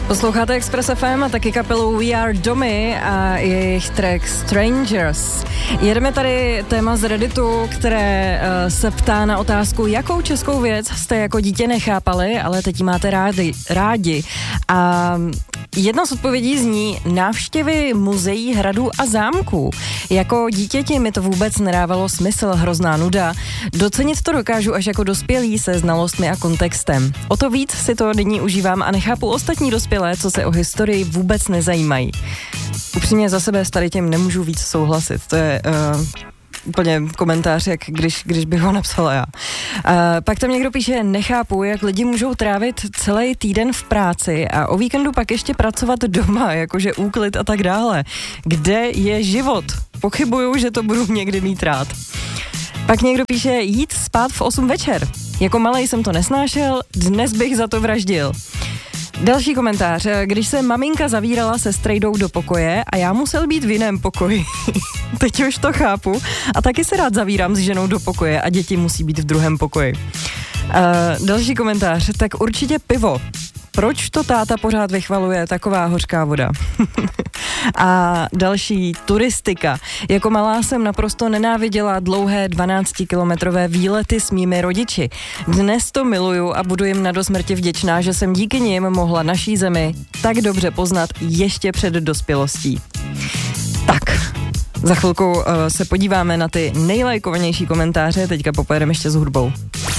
Posloucháte Express FM a taky kapelu We Are Domy a jejich track Strangers. Jedeme tady téma z Redditu, které se ptá na otázku, jakou českou věc jste jako dítě nechápali, ale teď ji máte rádi. A jedna z odpovědí zní návštěvy muzeí, hradů a zámků. Jako dítěti mi to vůbec nedávalo smysl, hrozná nuda. Docenit to dokážu až jako dospělý se znalostmi a kontextem. O to víc si to nyní užívám a nechápu ostatní dospělé, co se o historii vůbec nezajímají. Upřímně za sebe s tady tím nemůžu víc souhlasit. To je úplně komentář, jak když bych ho napsala já. Pak tam někdo píše, nechápu, jak lidi můžou trávit celý týden v práci a o víkendu pak ještě pracovat doma, jakože úklid a tak dále. Kde je život? Pochybuju, že to budu někdy mít rád. Pak někdo píše, jít spát v 8 večer. Jako malej jsem to nesnášel, dnes bych za to vraždil. Další komentář. Když se maminka zavírala se strejdou do pokoje a já musel být v jiném pokoji. Teď už to chápu. A taky se rád zavírám s ženou do pokoje a děti musí být v druhém pokoji. Další komentář. Tak určitě pivo. Proč to táta pořád vychvaluje, taková hořká voda? A další, turistika. Jako malá jsem naprosto nenáviděla dlouhé 12kilometrové výlety s mými rodiči. Dnes to miluju a budu jim na dosmrti vděčná, že jsem díky nim mohla naší zemi tak dobře poznat ještě před dospělostí. Tak, za chvilku se podíváme na ty nejlajkovanější komentáře, teďka popojedeme ještě s hudbou.